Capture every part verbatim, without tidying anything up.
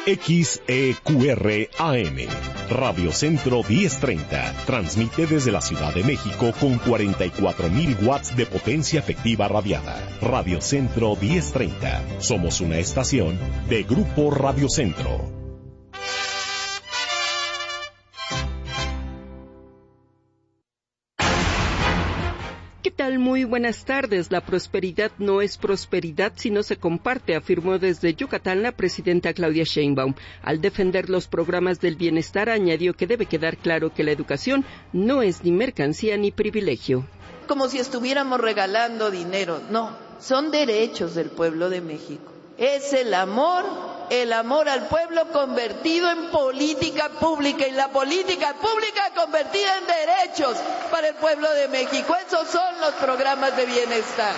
X E Q R A M, Radio Centro diez treinta, transmite desde la Ciudad de México con cuarenta y cuatro mil watts de potencia efectiva radiada. Radio Centro diez treinta, somos una estación de Grupo Radio Centro. ¿Qué tal? Muy buenas tardes. La prosperidad no es prosperidad si no se comparte, afirmó desde Yucatán la presidenta Claudia Sheinbaum. Al defender los programas del bienestar, añadió que debe quedar claro que la educación no es ni mercancía ni privilegio. Como si estuviéramos regalando dinero. No, son derechos del pueblo de México. Es el amor, el amor al pueblo convertido en política pública, y la política pública convertida en derechos para el pueblo de México. Esos son los programas de bienestar.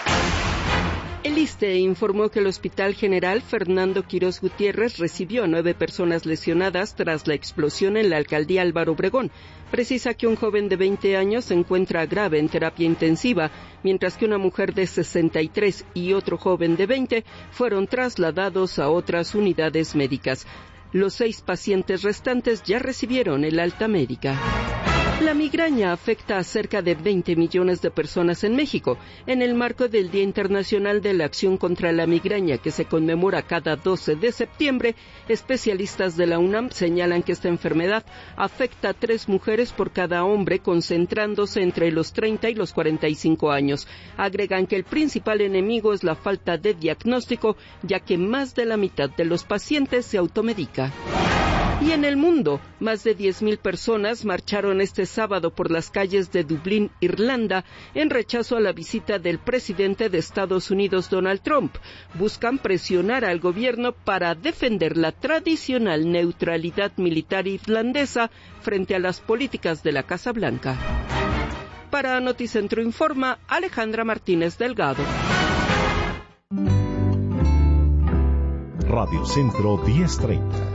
El ISSSTE informó que el Hospital General Fernando Quirós Gutiérrez recibió a nueve personas lesionadas tras la explosión en la alcaldía Álvaro Obregón. Precisa que un joven de veinte años se encuentra grave en terapia intensiva, mientras que una mujer de sesenta y tres y otro joven de veinte fueron trasladados a otras unidades médicas. Los seis pacientes restantes ya recibieron el alta médica. La migraña afecta a cerca de veinte millones de personas en México. En el marco del Día Internacional de la Acción contra la Migraña, que se conmemora cada doce de septiembre, especialistas de la UNAM señalan que esta enfermedad afecta a tres mujeres por cada hombre, concentrándose entre los treinta y los cuarenta y cinco años. Agregan que el principal enemigo es la falta de diagnóstico, ya que más de la mitad de los pacientes se automedica. Y en el mundo, más de diez mil personas marcharon este sábado por las calles de Dublín, Irlanda, en rechazo a la visita del presidente de Estados Unidos, Donald Trump. Buscan presionar al gobierno para defender la tradicional neutralidad militar irlandesa frente a las políticas de la Casa Blanca. Para Noticentro Informa, Alejandra Martínez Delgado. Radio Centro diez treinta.